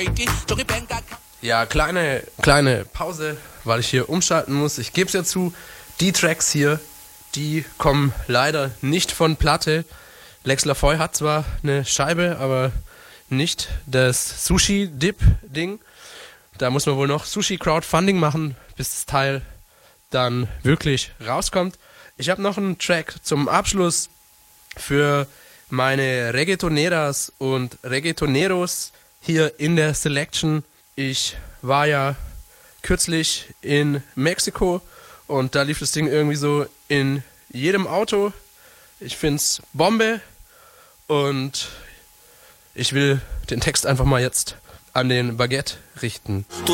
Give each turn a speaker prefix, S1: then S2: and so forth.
S1: Ja, kleine Pause, weil ich hier umschalten muss. Ich gebe es ja zu, die Tracks hier, die kommen leider nicht von Platte. Lex Lafoy hat zwar eine Scheibe, aber nicht das Sushi-Dip-Ding. Da muss man wohl noch Sushi-Crowdfunding machen, bis das Teil dann wirklich rauskommt. Ich habe noch einen Track zum Abschluss für meine Reggaetoneras und Reggaetoneros hier in der Selection. Ich war ja kürzlich in Mexiko und da lief das Ding irgendwie so in jedem Auto. Ich find's Bombe und ich will den Text einfach mal jetzt an den Baguette richten.